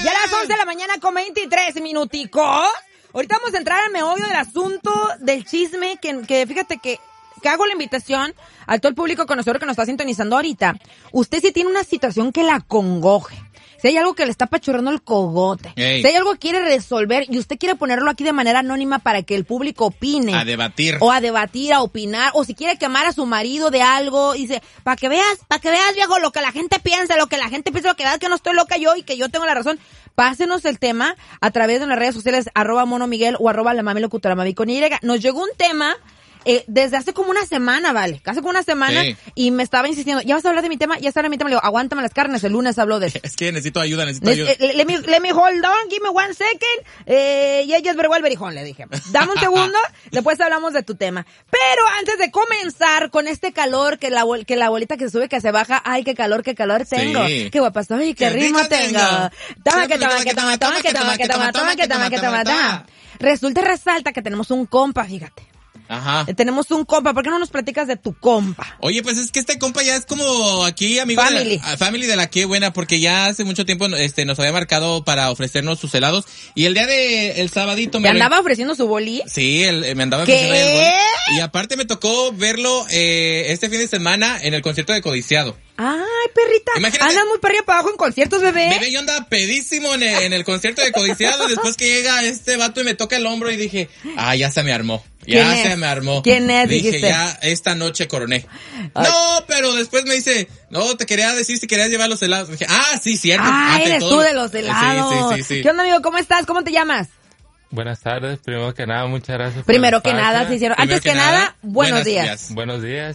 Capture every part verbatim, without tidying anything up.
Ya a las once de la mañana con veintitrés minuticos. Ahorita vamos a entrar al meollo del asunto del chisme, que, que fíjate que, que hago la invitación a todo el público conocedor que nos está sintonizando ahorita. Usted si tiene una situación que la congoje, si hay algo que le está apachurrando el cogote, Ey. si hay algo que quiere resolver y usted quiere ponerlo aquí de manera anónima para que el público opine. A debatir. O a debatir, a opinar, o si quiere quemar a su marido de algo, dice, para que veas, para que veas, viejo, lo que la gente piensa, lo que la gente piensa, lo que veas que no estoy loca yo y que yo tengo la razón. Pásenos el tema a través de las redes sociales, arroba Mono Miguel o arroba la mami locutora mami con Y. Nos llegó un tema eh, desde hace como una semana, vale, casi como una semana, sí. y me estaba insistiendo, ya vas a hablar de mi tema, ya está mi tema, le digo, aguántame las carnes, el lunes habló de eso. Es que necesito ayuda, necesito Les, ayuda. Eh, let, me, let me hold on, give me one second, eh, y ella es vergüenza berijón, le dije. Dame un segundo, después hablamos de tu tema. Pero antes de comenzar con este calor, que la, que la bolita que se sube, que se baja, ay, qué calor, qué calor tengo. Sí. Qué guapa estoy, qué, qué ritmo tengo. Toma, que toma, que toma, toma, que toma, que toma, toma, que toma, que toma, toma. Resulta y resalta que tenemos un compa, fíjate. Ajá. Eh, tenemos un compa, ¿por qué no nos platicas de tu compa? Oye, pues es que este compa ya es como aquí amigo family. de la, family de la que buena, porque ya hace mucho tiempo este nos había marcado para ofrecernos sus helados y el día de el sabadito me ¿Te andaba re... ofreciendo su boli? Sí, el, me andaba ¿Qué? ofreciendo el boli. Y aparte me tocó verlo eh, este fin de semana en el concierto de Codiciado. Ay, perrita. Imagínate, anda muy para arriba para abajo en conciertos, bebé. Bebé, yo andaba pedísimo en el, en el concierto de Codiciado y después que llega este vato y me toca el hombro y dije, ah, ya se me armó. Ya se me armó. ¿Quién es? Dije, dijiste? ya esta noche coroné. Ay. No, pero después me dice, no, te quería decir si querías llevar los helados. Dije, ah, sí, cierto. Ah, Ante eres todo. tú de los helados. Sí, sí, sí, sí. ¿Qué onda, amigo? ¿Cómo estás? ¿Cómo te llamas? Buenas tardes, primero que nada, muchas gracias. Primero que nada, se hicieron. Primero Antes que, que nada, nada, buenos días. días. Buenos días.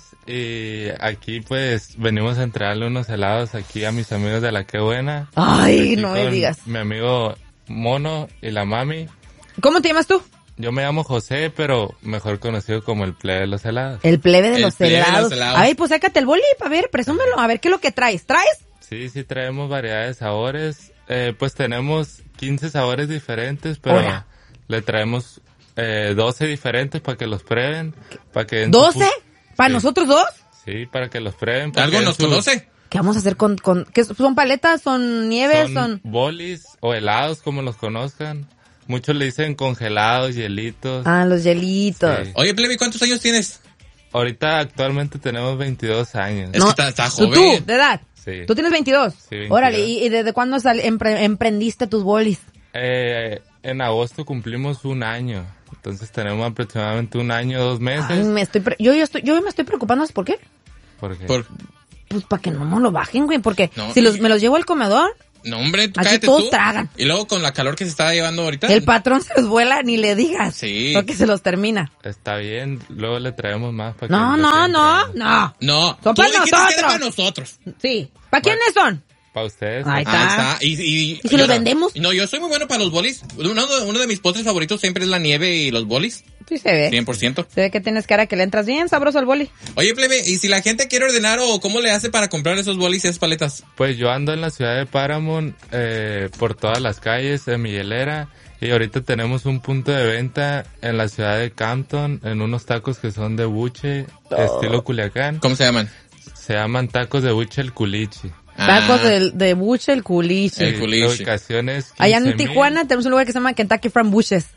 Y aquí pues venimos a entregarle unos helados aquí a mis amigos de La Que Buena. Ay, aquí no me digas. Mi amigo Mono y la mami. ¿Cómo te llamas tú? Yo me llamo José, pero mejor conocido como el plebe de los helados. El plebe de, el los, plebe helados. de los helados. A ver, pues sácate el boli, a ver, presúmelo, a ver qué es lo que traes. ¿Traes? Sí, sí traemos variedad de sabores. Eh, pues tenemos quince sabores diferentes, pero Hola. le traemos eh, doce diferentes para que los prueben. Para que ¿doce? ¿Para sí. nosotros dos? Sí, para que los prueben. ¿Algo nos su... conoce? ¿Qué vamos a hacer con, con, qué son paletas, son nieves, son, son bolis o helados, como los conozcan? Muchos le dicen congelados, hielitos. Ah, los hielitos. Sí. Oye, plebe, ¿cuántos años tienes? Ahorita actualmente tenemos veintidós años. Es no, que está, está joven. ¿Tú, de edad? Sí. ¿Tú tienes veintidós? Sí, veintidós. Órale, ¿y, y desde cuándo sal, empre, emprendiste tus bolis? Eh, en agosto cumplimos un año. Entonces tenemos aproximadamente un año, dos meses. Ay, me estoy, pre- yo, yo, estoy, yo me estoy preocupando, ¿sabes por qué? ¿Por qué? Por... Pues para que no me lo bajen, güey, porque No, si los, y- me los llevo al comedor, No, hombre, tú aquí cállate todos tú. tragan. Y luego con la calor que se está llevando ahorita. El patrón se los vuela, ni le digas. Sí. Porque se los termina. Está bien, luego le traemos más para No, que no, estén no, trayendo. no. No, Son tú para dijiste que era nosotros. para nosotros. Sí. ¿Para quiénes son? Para ustedes. Ay, Ah, está. está. Y, y, ¿Y si los yo- vendemos? No, yo soy muy bueno para los bolis. Uno, uno de mis postres favoritos siempre es la nieve y los bolis. Sí se ve. cien por ciento. Se ve que tienes cara que le entras bien sabroso al boli. Oye, plebe, ¿y si la gente quiere ordenar o cómo le hace para comprar esos bolis y esas paletas? Pues yo ando en la ciudad de Paramount, eh, por todas las calles, en mi hielera. Y ahorita tenemos un punto de venta en la ciudad de Campton, en unos tacos que son de buche, Oh. estilo Culiacán. ¿Cómo se llaman? Se llaman tacos de buche el culichi. Tacos Ah, de, de buche, el culichi. El Eh, culichi. La ubicación es Allá en quince mil. Tijuana tenemos un lugar que se llama Kentucky Fried Bushes.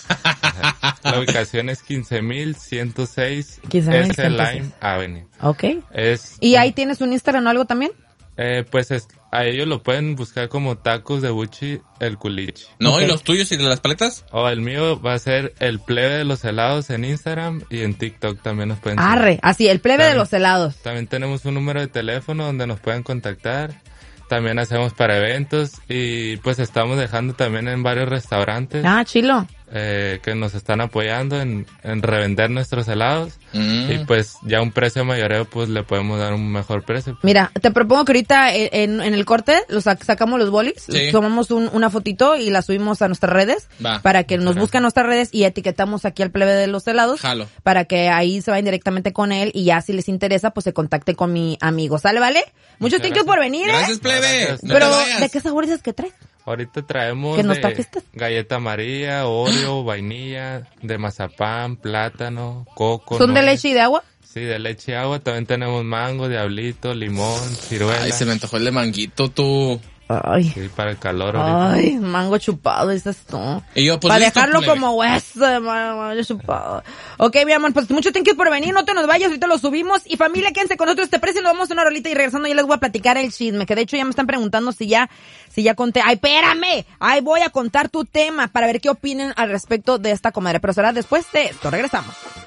La ubicación es quince mil ciento seis quince mil S ciento seis. Lime Avenue. Ok. Es, ¿Y ahí tienes un Instagram o algo también? eh, pues es, a ellos lo pueden buscar como tacos de buchi el culichi. ¿No? Ok. ¿Y los tuyos y de las paletas? O el mío va a ser el plebe de los helados en Instagram y en TikTok también nos pueden seguir. Arre, así, el plebe de También. los helados. También tenemos un número de teléfono donde nos pueden contactar. También hacemos para eventos y pues estamos dejando también en varios restaurantes Ah, chilo. eh, que nos están apoyando en, en revender nuestros helados. Mm. Y pues ya un precio mayoreo pues le podemos dar un mejor precio. Mira, te propongo que ahorita en, en, en el corte los sac- sacamos los bolis, Sí. tomamos un, una fotito y la subimos a nuestras redes Va. para que nos Gracias. busquen nuestras redes y etiquetamos aquí al plebe de los helados Jalo. para que ahí se vayan directamente con él y ya si les interesa pues se contacte con mi amigo. ¿Sale, vale? Mucho Muchas thank you gracias. por venir, Gracias, ¿eh? plebe. Gracias. No Pero, te vayas. ¿de qué sabores es que traes? Ahorita traemos Que nos de toque este. galleta amarilla, Oreo, vainilla, de mazapán, plátano, coco. ¿Son de nuez. leche y de agua? Sí, de leche y agua. También tenemos mango, diablito, limón, ciruela. Ay, se me antojó el de manguito, tú. Ay. Sí, para el calor ahorita. Ay, mango chupado, dices tú. Y yo, pues, para listo, dejarlo plebe. como hueso de mango chupado. Ok, mi amor, pues mucho thank you por venir, no te nos vayas, ahorita lo subimos. Y familia, quédense con nosotros este precio, nos vamos a una rolita y regresando ya les voy a platicar el chisme, que de hecho ya me están preguntando si ya, si ya conté. Ay, espérame, ay, voy a contar tu tema para ver qué opinen al respecto de esta comadre, pero será después de esto, regresamos.